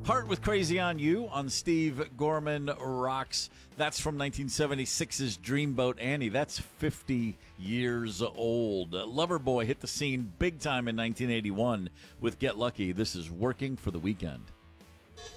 Heart with Crazy on You on Steve Gorman Rocks. That's from 1976's Dreamboat Annie. That's 50 years old. Loverboy hit the scene big time in 1981 with Get Lucky. This is Working for the Weekend.